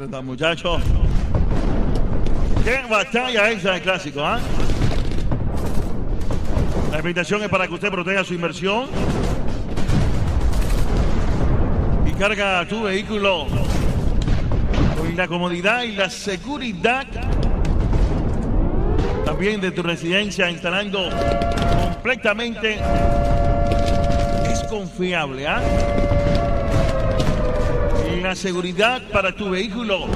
Verdad, muchachos. Qué batalla esa de clásico, ¿ah? La invitación es para que usted proteja su inversión y carga tu vehículo con la comodidad y la seguridad también de tu residencia, instalando completamente. Es confiable, ¿ah? La seguridad para tu vehículo.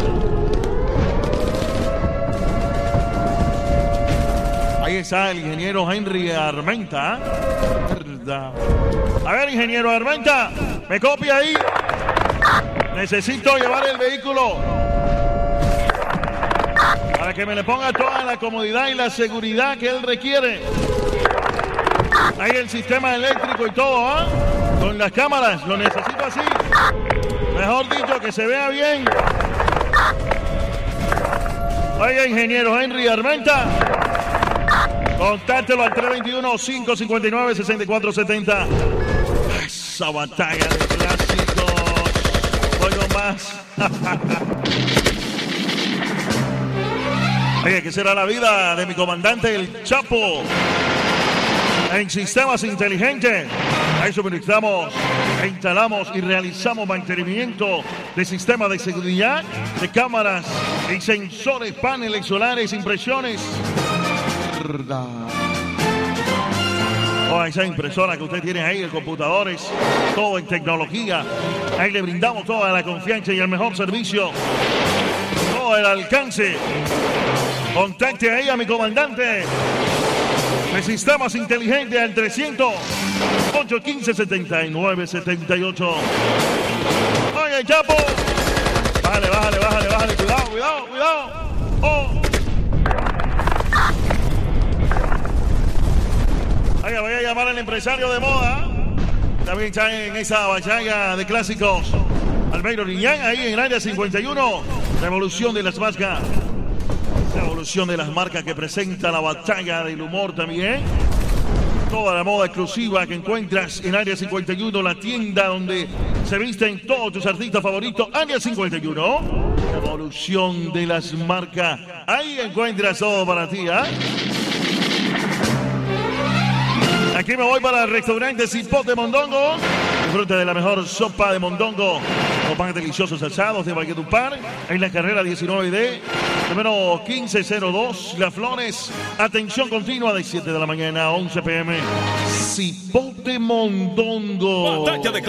Ahí está el ingeniero Henry Armenta. ¿Verdad? A ver, ingeniero Armenta, me copia ahí. Necesito llevar el vehículo para que me le ponga toda la comodidad y la seguridad que él requiere. Ahí el sistema eléctrico y todo, ¿ah? Con las cámaras, lo necesito así. Mejor dicho, que se vea bien. Oiga, ingeniero Henry Armenta, contáctelo al 321-559-6470. Esa batalla de clásicos. Oigo más. Oye, ¿qué será la vida de mi comandante, el Chapo? En sistemas inteligentes, ahí suministramos, instalamos y realizamos mantenimiento de sistemas de seguridad, de cámaras y sensores, paneles solares, impresiones. Oh, esa impresora que usted tiene ahí, de computadores, todo en tecnología. Ahí le brindamos toda la confianza y el mejor servicio, todo el alcance. Contacte ahí a mi comandante de sistemas inteligentes al 300-815-7978. Oye, Chapo. Bájale. Cuidado. Oh. Oiga, voy a llamar al empresario de moda. También está en esa batalla de clásicos. Albeiro Liñán, ahí en el área 51. Revolución de las marcas. Revolución de las marcas que presenta la batalla del humor también. Toda la moda exclusiva que encuentras en Área 51, la tienda donde se visten todos tus artistas favoritos. Área 51. Revolución de las marcas. Ahí encuentras todo para ti, ¿eh? Aquí me voy para el restaurante Cipote Mondongo. Disfruta de la mejor sopa de mondongo con pan deliciosos asados de Valledupar en la carrera 19D, número 1502, Las Flores. Atención continua de 7 de la mañana a 11 p.m. Cipote Mondongo.